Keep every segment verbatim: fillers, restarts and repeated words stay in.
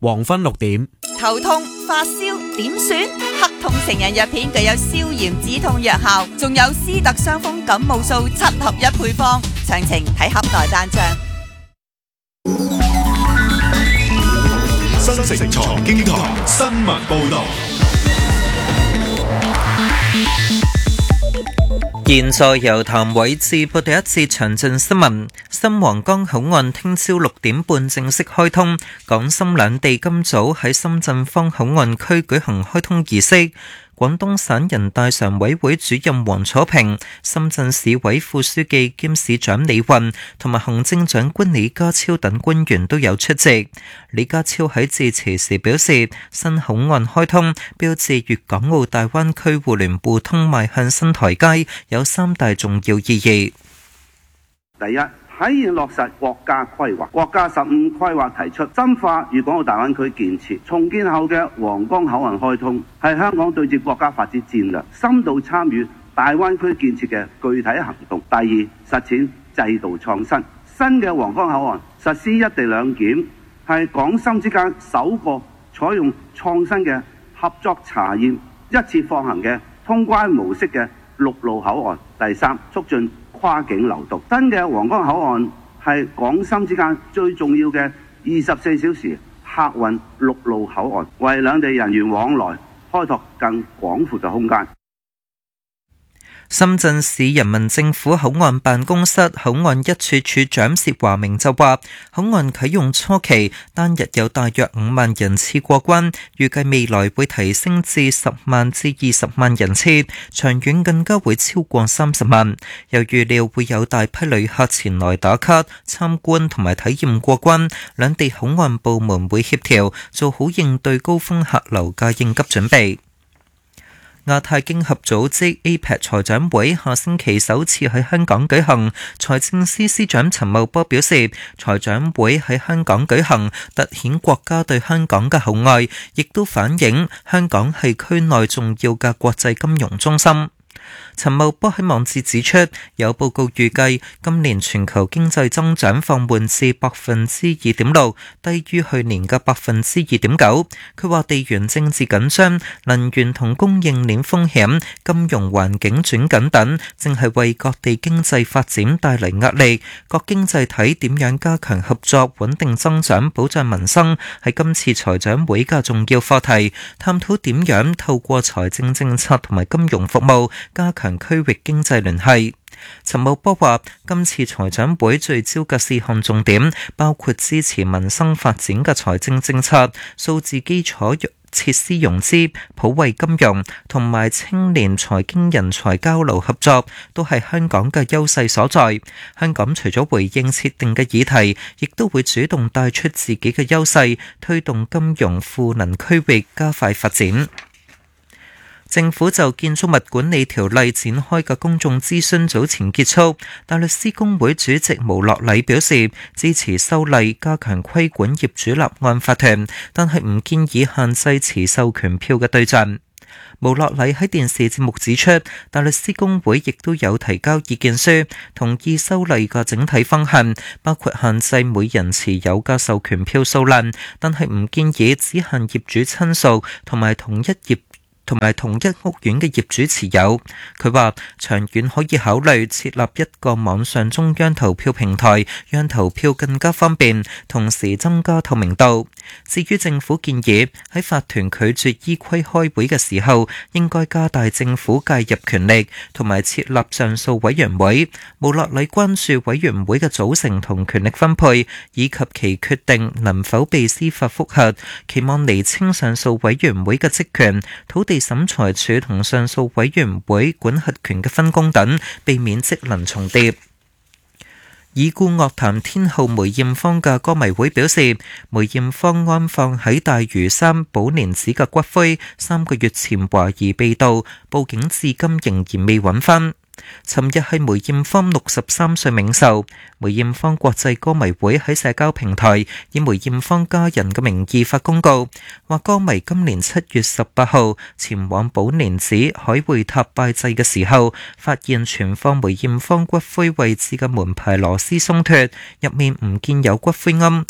黃昏六點。 頭痛、發燒、點算？黑痛成人藥片具有消炎止痛藥效，仲有斯特傷風感冒素七合一配方，詳情睇盒內單張。 新城財經台新聞報道。 現在由譚偉智報第一節詳盡新聞。新皇崗口岸聽朝六點半正式開通，港深兩地今早喺深圳方口岸區舉行開通儀式。廣東省人大常委會主任黃楚平、深圳市委副書記兼市長李雲同埋行政長官李家超等官員都有出席。李家超喺致辭時表示，新口岸開通標誌粵港澳大灣區互聯互通邁向新台階，有三大重要意義。 第一，體現落實國家規劃。國家十五規劃提出深化粵港澳大灣區建設，重建後嘅皇崗口岸開通係香港對接國家發展戰略、深度參與大灣區建設嘅具體行動。第二，實踐制度創新。新嘅皇崗口岸實施一地兩檢，係港深之間首個採用創新嘅合作查驗、一次放行嘅通關模式嘅陸路口岸。第三，促進跨境流動。新嘅皇崗口岸係港深之間最重要嘅二十四小時客運陸路口岸，為兩地人員往來開拓更廣闊嘅空間。 深圳市人民政府口岸辦公室口岸一處處長薛華明就話，口岸啟用初期單日有大約五萬人次過關，預計未來會提升至十萬至二十萬人次，長遠更加會超過三十萬。又預料會有大批旅客前來打卡、參觀同埋體驗過關，兩地口岸部門會協調做好應對高峰客流嘅應急準備。亞太經合組織 A P E C 財長會下星期首次喺香港舉行，財政司司長陳茂波表示，財長會喺香港舉行，凸顯國家對香港嘅厚愛，亦都反映香港係區內重要嘅國際金融中心。陳茂波喺網誌指出，有報告預計今年全球經濟增長放緩至百分之二點六，低於去年嘅百分之二點九。佢話地緣政治緊張、能源同供應鏈風險、金融環境轉緊等，正係為各地經濟發展帶嚟壓力。各經濟體點樣加強合作、穩定增長、保障民生，係今次財長會嘅重要課題。探討點樣透過財政政策同埋金融服務加強區域經濟聯繫。陳茂波話，今次財長會聚焦嘅四項重點包括支持民生發展嘅財政政策、數字基礎設施融資、普惠金融同埋青年財經人才交流合作，都係香港嘅優勢所在。香港除咗回應設定嘅議題，亦都會主動帶出自己嘅優勢，推動金融賦能區域加快發展。政府就建築物管理條例展開嘅公眾諮詢早前結束，大律師公會主席毛樂禮表示支持修例加強規管業主立案法團，但係唔建議限制持授權票嘅對象。毛樂禮喺電視節目指出，大律師公會亦都有提交意見書，同意修例嘅整體方向，包括限制每人持有嘅授權票數量，但係唔建議只限業主親屬同埋同一業同埋同一屋苑嘅業主持有。佢話長遠可以考慮設立一個網上中央投票平台，讓投票更加方便，同時增加透明度。至於政府建議喺法團拒絕依規開會嘅時候，應該加大政府介入權力，同埋設立上訴委員會。毛樂禮關注委員會嘅組成同權力分配，以及其決定能否被司法覆核，期望釐清上訴委員會嘅職權、土地審裁處同上訴委員會管轄權嘅分工等，避免職能重疊。已故樂壇天后梅艷芳嘅歌迷會表示，梅艷芳安放喺大嶼山寶蓮寺嘅骨灰三個月前懷疑被盜，報警至今仍然未揾返。尋日係梅艷芳六十三歲冥壽，梅艷芳國際歌迷會喺社交平台以梅艷芳家人嘅名義發公告，話歌迷今年七月十八號前往寶蓮寺海會塔拜祭嘅時候，發現存放梅艷芳骨灰位置嘅門牌螺絲鬆脫，入面唔見有骨灰龕。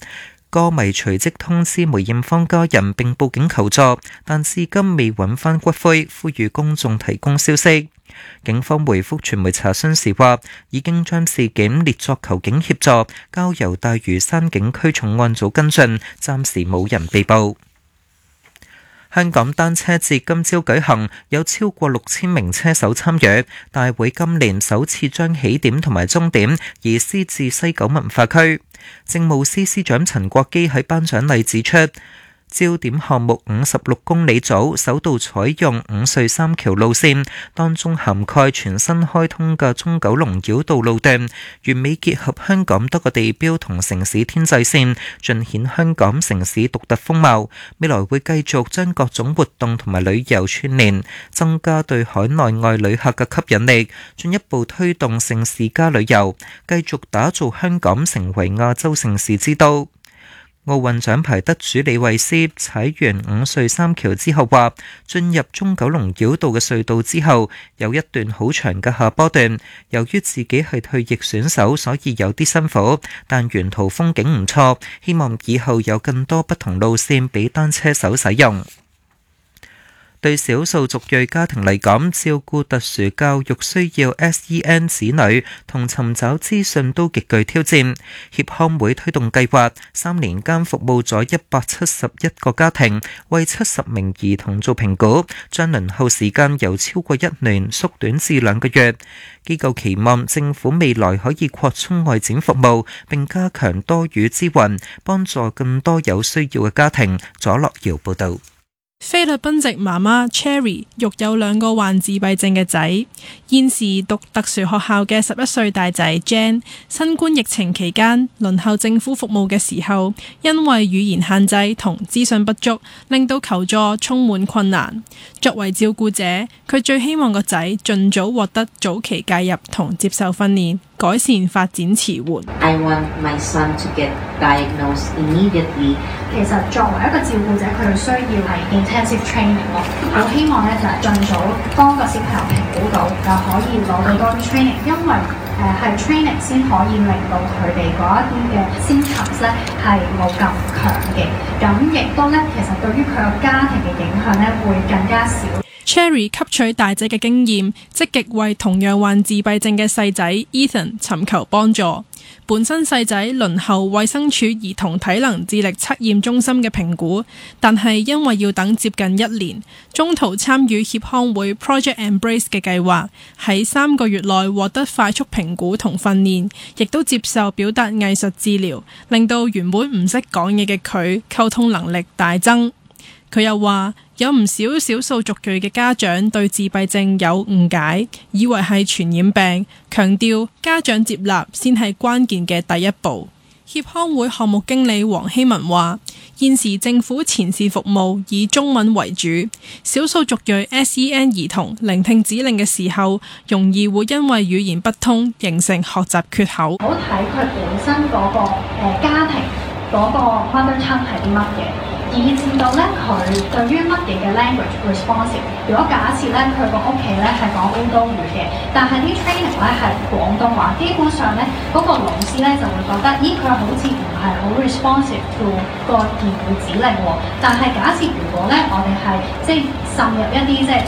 歌迷隨即通知梅艷芳家人並報警求助，但至今未揾返骨灰，呼籲公眾提供消息。警方回覆傳媒查詢時話，已經將事件列作求警協助，交由大嶼山警區重案組跟進，暫時冇人被捕。香港單車節今朝舉行，有超過六千名車手參與。大會今年首次將起點同埋終點移師至西九文化區。政務司司長陳國基喺頒獎禮指出，焦點項目五十六公里組首度採用五隧三橋路線，當中涵蓋全新開通嘅中九龍繞道路段，完美結合香港多個地標同城市天際線，盡顯香港城市獨特風貌。未來會繼續將各種活動同埋旅遊串聯，增加對海內外旅客嘅吸引力，進一步推動盛事加旅遊，繼續打造香港成為亞洲盛事之都。奧運獎牌得主李慧詩踩完五隧三橋之後話，進入中九龍繞道嘅隧道之後，有一段好長嘅下坡段，由於自己係退役選手，所以有啲辛苦，但沿途風景唔錯，希望以後有更多不同路線俾單車手使用。對少數族裔家庭嚟講，照顧特殊教育需要 S E N 子女同尋找資訊都極具挑戰。協康會推動計劃，三年間服務咗一百七十一個家庭，為七十名兒童做評估，將輪候時間由超過一年縮短至兩個月。機構期望政府未來可以擴充外展服務，並加強多語支援，幫助更多有需要嘅家庭。左樂瑤報導。 菲律賓籍媽媽 Cherry 育有兩個患自閉症嘅仔，現時讀特殊學校嘅十一歲大仔 Jan， 新冠疫情期間輪候政府服務嘅時候，因為語言限制同資訊不足，令到求助充滿困難。作為照顧者，佢最希望個仔盡早獲得早期介入同接受訓練，改善發展遲緩。 I want my son to get diagnosed immediately. 其實作為一個照顧者，佢哋需要係 intensive training 咯。我希望咧就係盡早幫個小朋友評估到，就可以攞到多啲 training， 因為誒係 training 先可以令到佢哋嗰一啲嘅 symptoms 咧係冇咁強嘅。咁亦都咧，其實對於佢個家庭嘅影響咧會更加少。 Cherry 吸取大仔嘅經驗，積極為同樣患自閉症嘅細仔 Ethan 尋求幫助。本身細仔輪候衛生署兒童體能智力測驗中心嘅評估，但係因為要等接近一年，中途參與協康會 Project Embrace 嘅計劃，喺三個月內獲得快速評估同訓練，亦都接受表達藝術治療，令到原本唔識講嘢嘅佢溝通能力大增。佢又話有唔少少數族裔嘅家長對自閉症有誤解，以為係傳染病，強調家長接納先係關鍵嘅第一步。協康會項目經理黃希文話，現時政府前線服務以中文為主，少數族裔 S E N 兒童聆聽指令嘅時候，容易會因為語言不通形成學習缺口。 好睇佢本身嗰、那個、呃、家庭嗰個 mother tongue 係啲乜嘢，以至到咧佢對於乜嘢嘅 language responsive。如果假設咧佢個屋企咧係講烏都語嘅，但係啲 training 咧係廣東話，基本上咧嗰、那個老師咧就會覺得，咦佢好似唔係好 responsive to 個言語指令喎。但係假設如果咧我哋係即係滲入一啲即係